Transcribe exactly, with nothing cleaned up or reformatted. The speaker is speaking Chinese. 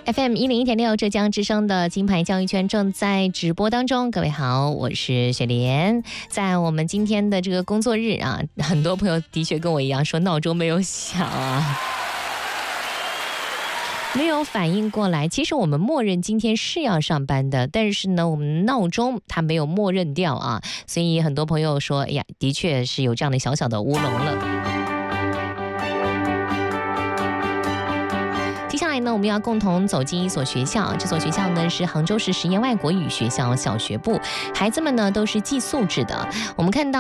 F M 一零一点六浙江之声的金牌教育圈正在直播当中，各位好，我是雪莲。在我们今天的这个工作日啊，很多朋友的确跟我一样说闹钟没有响啊。没有反应过来，其实我们默认今天是要上班的，但是呢，我们闹钟它没有默认掉啊，所以很多朋友说，哎呀，的确是有这样的小小的乌龙了。接下来呢，我们要共同走进一所学校，这所学校呢是杭州市实验外国语学校小学部，孩子们呢都是寄宿制的。我们看到